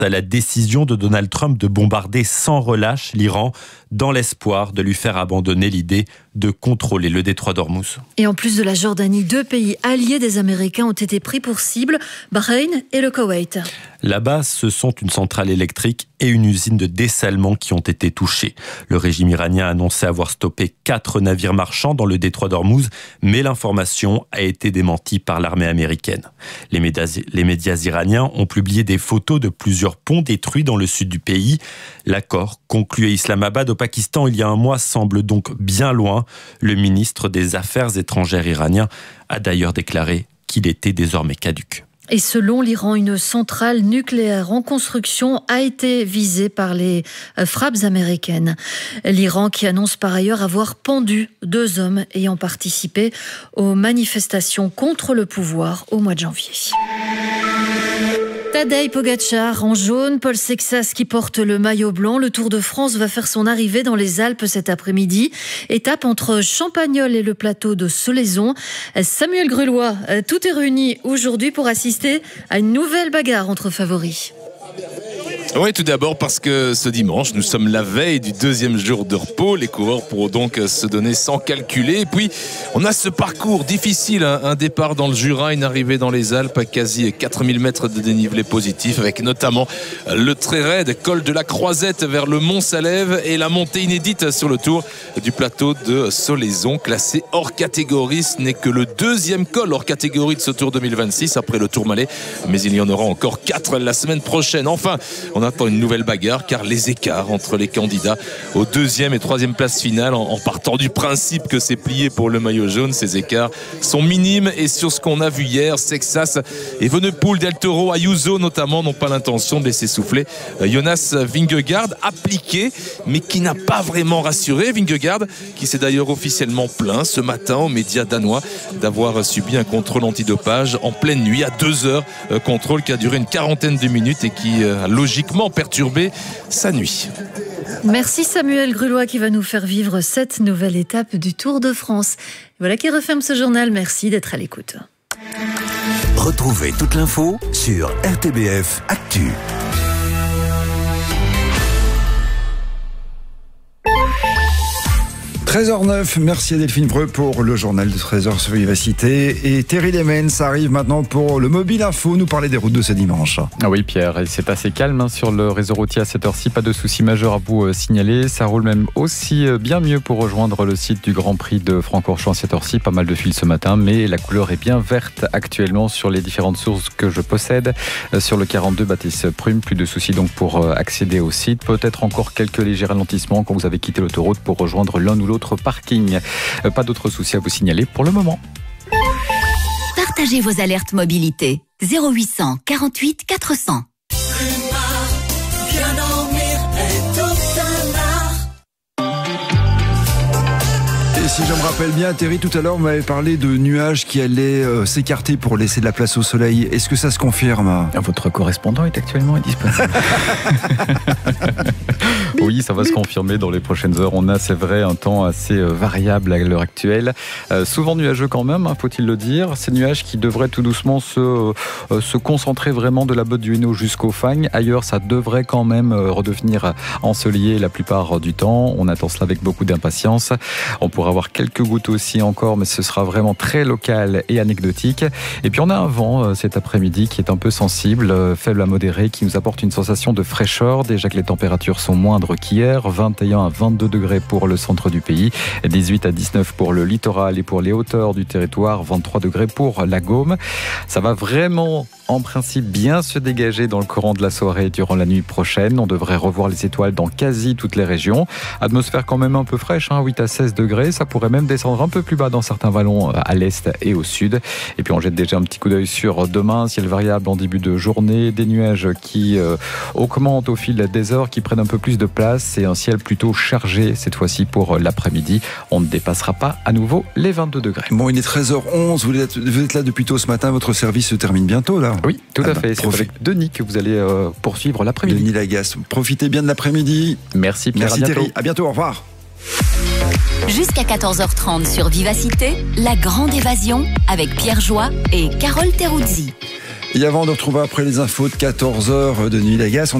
à la décision de Donald Trump de bombarder sans relâche l'Iran dans l'espoir de lui faire abandonner l'idée de contrôler le détroit d'Ormuz. Et en plus de la Jordanie, 2 pays alliés des Américains ont été pris pour cible, Bahreïn et le Koweït. Là-bas, ce sont une centrale électrique et une usine de dessalement qui ont été touchés. Le régime iranien a annoncé avoir stoppé 4 navires marchands dans le détroit d'Ormuz, mais l'information a été démentie par l'armée américaine. Les médias iraniens ont publié des photos de plusieurs ponts détruits dans le sud du pays. L'accord conclu à Islamabad au Pakistan il y a un mois semble donc bien loin. Le ministre des Affaires étrangères iranien a d'ailleurs déclaré qu'il était désormais caduc. Et selon l'Iran, une centrale nucléaire en construction a été visée par les frappes américaines. L'Iran qui annonce par ailleurs avoir pendu 2 hommes ayant participé aux manifestations contre le pouvoir au mois de janvier. Tadej Pogačar en jaune, Paul Sexas qui porte le maillot blanc. Le Tour de France va faire son arrivée dans les Alpes cet après-midi. Étape entre Champagnole et le plateau de Solaizon. Samuel Grulois, tout est réuni aujourd'hui pour assister à une nouvelle bagarre entre favoris. Oui, tout d'abord parce que ce dimanche, nous sommes la veille du 2e jour de repos. Les coureurs pourront donc se donner sans calculer. Et puis, on a ce parcours difficile, un départ dans le Jura, une arrivée dans les Alpes à quasi 4000 mètres de dénivelé positif, avec notamment le très raide col de la Croisette vers le Mont-Salève et la montée inédite sur le tour du plateau de Solaizon, classé hors catégorie. Ce n'est que le 2e col hors catégorie de ce Tour 2026 après le Tourmalet, mais il y en aura encore 4 la semaine prochaine. Enfin, on attend une nouvelle bagarre car les écarts entre les candidats aux 2e et 3e places finales, en partant du principe que c'est plié pour le maillot jaune, ces écarts sont minimes. Et sur ce qu'on a vu hier, Sexas, Evenepoel, Del Toro, Ayuso notamment n'ont pas l'intention de laisser souffler Jonas Vingegaard, appliqué mais qui n'a pas vraiment rassuré. Vingegaard qui s'est d'ailleurs officiellement plaint ce matin aux médias danois d'avoir subi un contrôle antidopage en pleine nuit à 2h, contrôle qui a duré une quarantaine de minutes et qui a logiquement perturbé sa nuit. Merci Samuel Grulois qui va nous faire vivre cette nouvelle étape du Tour de France. Voilà qui referme ce journal. Merci d'être à l'écoute. Retrouvez toute l'info sur RTBF Actu. « 13h09, merci à Delphine Breu pour le journal de 13h sur Vivacité. Et Thierry Lemens arrive maintenant pour le Mobile Info, nous parler des routes de ce dimanche. Ah oui Pierre, et c'est assez calme sur le réseau routier à cette heure-ci, pas de soucis majeurs à vous signaler. Ça roule même aussi bien mieux pour rejoindre le site du Grand Prix de Francorchamps à cette heure-ci. Pas mal de fils ce matin, mais la couleur est bien verte actuellement sur les différentes sources que je possède. Sur le 42 Baptiste Prume, plus de soucis donc pour accéder au site. Peut-être encore quelques légers ralentissements quand vous avez quitté l'autoroute pour rejoindre l'un ou l'autre parking. Pas d'autres soucis à vous signaler pour le moment. Partagez vos alertes mobilité. 0800 48 400. Et si je me rappelle bien, Thierry, tout à l'heure, vous m'avez parlé de nuages qui allaient s'écarter pour laisser de la place au soleil. Est-ce que ça se confirme ? Votre correspondant est actuellement indisponible. Oui, ça va se confirmer dans les prochaines heures. On a, c'est vrai, un temps assez variable à l'heure actuelle. Souvent nuageux quand même, faut-il le dire. Ces nuages qui devraient tout doucement se concentrer vraiment de la Botte du Hainaut jusqu'au Fagnes. Ailleurs, ça devrait quand même redevenir ensoleillé la plupart du temps. On attend cela avec beaucoup d'impatience. On pourra avoir quelques gouttes aussi encore, mais ce sera vraiment très local et anecdotique. Et puis on a un vent cet après-midi qui est un peu sensible, faible à modéré, qui nous apporte une sensation de fraîcheur. Déjà que les températures sont moindres qu'hier, 21 à 22 degrés pour le centre du pays, 18 à 19 pour le littoral et pour les hauteurs du territoire, 23 degrés pour la Gaume. Ça va vraiment en principe bien se dégager dans le courant de la soirée durant la nuit prochaine. On devrait revoir les étoiles dans quasi toutes les régions. Atmosphère quand même un peu fraîche, 8 à 16 degrés. Ça pourrait même descendre un peu plus bas dans certains vallons à l'est et au sud. Et puis on jette déjà un petit coup d'œil sur demain. Ciel variable en début de journée. Des nuages qui augmentent au fil des heures, qui prennent un peu plus de place. Et un ciel plutôt chargé cette fois-ci pour l'après-midi. On ne dépassera pas à nouveau les 22 degrés. Bon, il est 13h11. Vous êtes là depuis tôt ce matin. Votre service se termine bientôt là. Oui, tout à fait. C'est avec Denis que vous allez poursuivre l'après-midi. Denis Lagasse. Profitez bien de l'après-midi. Merci Pierre. Merci Thierry. À bientôt. Au revoir. Jusqu'à 14h30 sur Vivacité, la grande évasion avec Pierre Joie et Carole Teruzzi. Et avant de retrouver après les infos de 14h de Nuit Lagas,